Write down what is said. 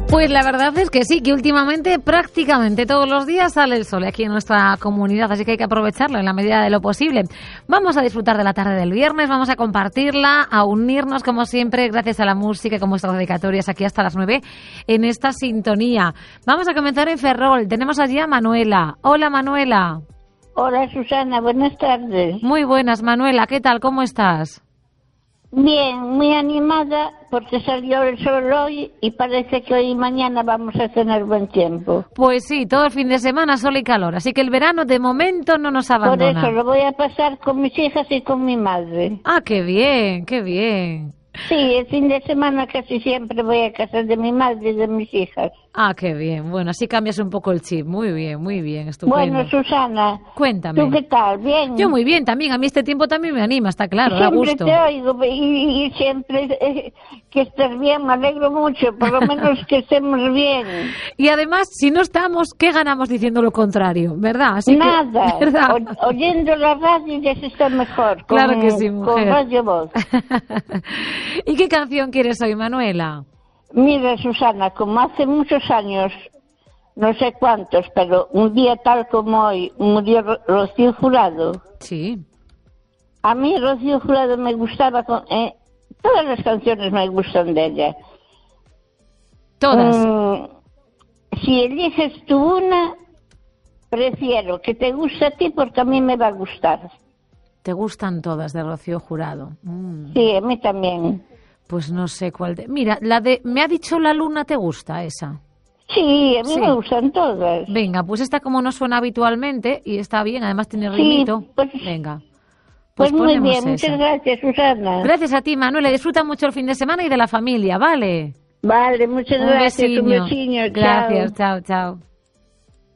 Pues la verdad es que sí, que últimamente prácticamente todos los días sale el sol aquí en nuestra comunidad, así que hay que aprovecharlo en la medida de lo posible. Vamos a disfrutar de la tarde del viernes, vamos a compartirla, a unirnos como siempre gracias a la música y con vuestras dedicatorias aquí hasta las 9 en esta sintonía. Vamos a comenzar en Ferrol, tenemos allí a Manuela. Hola Manuela. Hola Susana, buenas tardes. Muy buenas Manuela, ¿qué tal? ¿Cómo estás? Bien, muy animada porque salió el sol hoy y parece que hoy y mañana vamos a tener buen tiempo. Pues sí, todo el fin de semana sol y calor, así que el verano de momento no nos abandona. Por eso lo voy a pasar con mis hijas y con mi madre. Ah, qué bien, qué bien. Sí, el fin de semana casi siempre voy a casa de mi madre y de mis hijas. Ah, qué bien. Bueno, así cambias un poco el chip. Muy bien, estupendo. Bueno, Susana, cuéntame. ¿tú qué tal? ¿Bien? Yo muy bien también. A mí este tiempo también me anima, está claro, da gusto. Siempre te oigo y siempre que estés bien, me alegro mucho, por lo menos que estemos bien. Y además, si no estamos, ¿qué ganamos diciendo lo contrario? ¿Verdad? Así nada, que, ¿verdad? Oyendo la radio ya se está mejor. Claro que sí, mujer. Con Radio Voz. ¿Y qué canción quieres hoy, Manuela? Mira, Susana, como hace muchos años, no sé cuántos, pero un día tal como hoy, murió Rocío Jurado. Sí. A mí Rocío Jurado me gustaba, todas las canciones me gustan de ella. ¿Todas? Si eliges tú una, prefiero que te guste a ti porque a mí me va a gustar. ¿Te gustan todas de Rocío Jurado? Sí, a mí también. Pues no sé cuál de... Mira, la de Me ha dicho la luna, ¿te gusta esa? Sí, a mí me gustan todas. Venga, pues esta como no suena habitualmente y está bien, además tiene ritmito. Pues, venga. Pues muy bien, esa. muchas gracias, Susana. Gracias a ti, Manuela. Disfruta mucho el fin de semana y de la familia, ¿vale? Vale, muchas gracias. Un besillo. Gracias, chao.